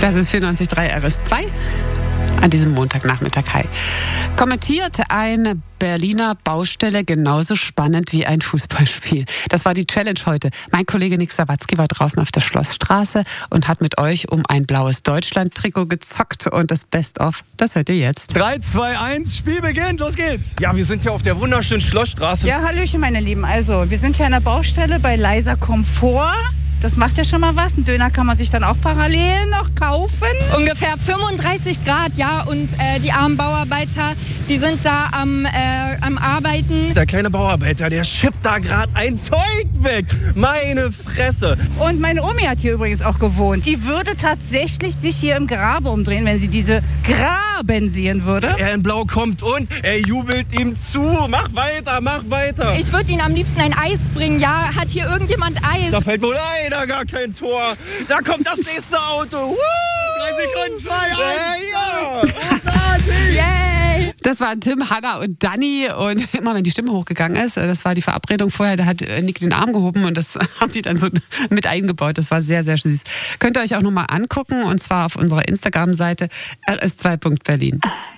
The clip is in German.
Das ist 94.3 RS2 an diesem Montagnachmittag. Hi. Kommentiert eine Berliner Baustelle genauso spannend wie ein Fußballspiel. Das war die Challenge heute. Mein Kollege Nick Sawatzki war draußen auf der Schlossstraße und hat mit euch um ein blaues Deutschland-Trikot gezockt. Und das Best-of, das hört ihr jetzt. 3, 2, 1, Spiel beginnt, los geht's! Ja, wir sind hier auf der wunderschönen Schlossstraße. Ja, hallöchen, meine Lieben. Also, wir sind hier an der Baustelle bei Leiser Komfort. Das macht ja schon mal was. Einen Döner kann man sich dann auch parallel noch kaufen. Ungefähr 35 Grad, ja. Und die armen Bauarbeiter, die sind da am Arbeiten. Der kleine Bauarbeiter, der schippt da gerade ein Zeug weg. Meine Fresse. Und meine Omi hat hier übrigens auch gewohnt. Die würde tatsächlich sich hier im Grabe umdrehen, wenn sie diese Graben sehen würde. Er in Blau kommt und er jubelt ihm zu. Mach weiter, mach weiter. Ich würde ihnen am liebsten ein Eis bringen, ja. Hat hier irgendjemand Eis? Da fällt wohl leider gar kein Tor. Da kommt das nächste Auto. 3 Sekunden, 2, 1. Yay! Das waren Tim, Hanna und Dani. Und immer wenn die Stimme hochgegangen ist, das war die Verabredung vorher, da hat Nick den Arm gehoben und das haben die dann so mit eingebaut. Das war sehr, sehr süß. Könnt ihr euch auch nochmal angucken und zwar auf unserer Instagram-Seite rs2.berlin.